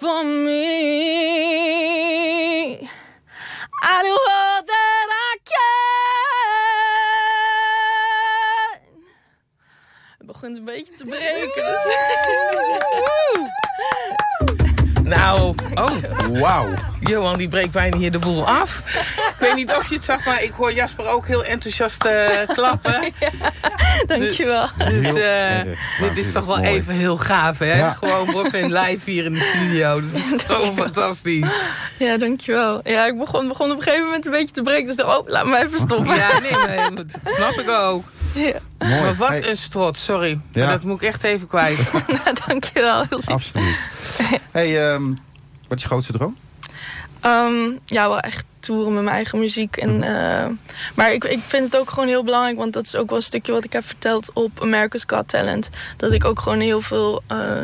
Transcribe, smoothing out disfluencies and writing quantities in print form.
for me. I do all that I can. Het begint een beetje te breken. Dus. Nou, Wauw. Johan die breekt bijna hier de boel af. Ik weet niet of je het zag, maar ik hoor Jasper ook heel enthousiast klappen. Dankjewel. Dus dit is toch wel Mooi. even heel gaaf, hè? Ja. Gewoon Brooklyn live hier in de studio. Dat is gewoon fantastisch. Ja, dankjewel. Ja, ik begon op een gegeven moment een beetje te breken. Dus ik dacht, laat me even stoppen. Ja, nee, dat snap ik ook. Ja. Mooi. Maar wat Hey, een strot, sorry. Ja. Maar dat moet ik echt even kwijt. Nou, dankjewel. Heel lief. absoluut. Hey, wat is je grootste droom? Ja, wel echt toeren met mijn eigen muziek. En, maar ik vind het ook gewoon heel belangrijk. Want dat is ook wel een stukje wat ik heb verteld op America's Got Talent. Dat ik ook gewoon heel veel